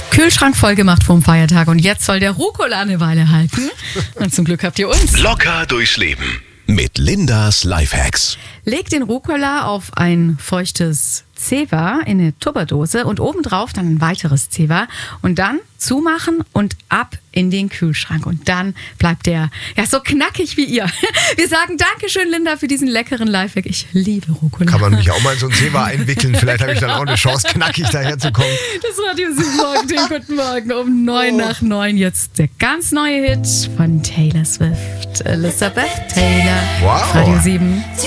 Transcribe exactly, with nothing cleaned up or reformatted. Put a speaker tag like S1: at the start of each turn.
S1: Kühlschrank voll gemacht vom Feiertag und jetzt soll der Rucola eine Weile halten. Und zum Glück habt ihr uns.
S2: Locker durchs Leben mit Lindas Lifehacks.
S1: Legt den Rucola auf ein feuchtes Zewa in eine Tupperdose und obendrauf dann ein weiteres Zewa und dann zumachen und ab in den Kühlschrank. Und dann bleibt der ja so knackig wie ihr. Wir sagen Dankeschön, Linda, für diesen leckeren Lifehack. Ich liebe Rucola.
S3: Kann man mich auch mal in so ein Zewa einwickeln? Vielleicht habe ich dann auch eine Chance, knackig daherzukommen.
S1: Das Radio sieben Morgen, den guten Morgen um neun nach neun. Jetzt der ganz neue Hit von Taylor Swift. Elizabeth Taylor.
S3: Wow.
S1: Radio sieben.